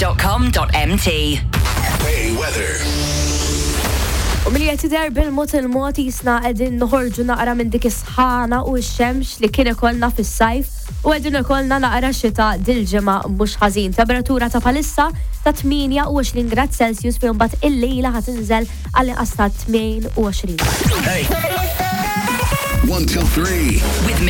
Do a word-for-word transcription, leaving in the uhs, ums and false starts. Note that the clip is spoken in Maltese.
dot com dot m t. Hey, weather. U milli jtider bil-mot il-mot jisna għedin nħorġu naqra minn dik isħana u x-xemx li kien ikollna fis-sajf u għedin ikollna naqra xita dil-ġimgħa mhux ħażin. Temperatura ta' palissa ta' tminja u għoxrin grad Celsius fejn mbagħad il-lejla ħatinżel għal inqas ta' tmejn u għoxrin. Hey. One, two, three. With